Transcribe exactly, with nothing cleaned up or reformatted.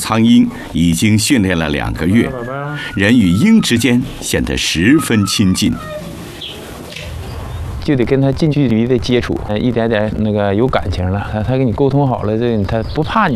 苍鹰已经训练了两个月，人与鹰之间显得十分亲近。 就得跟他近距离的接触，一点点那个有感情了。他他跟你沟通好了，这他不怕你。